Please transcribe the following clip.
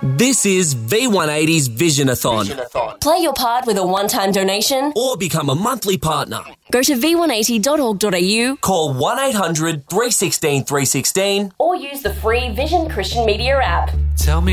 This is V180's Visionathon. Play your part with a one-time donation Or become a monthly partner. Go to v180.org.au, Call 1-800-316-316 or use the free Vision Christian Media app. Tell me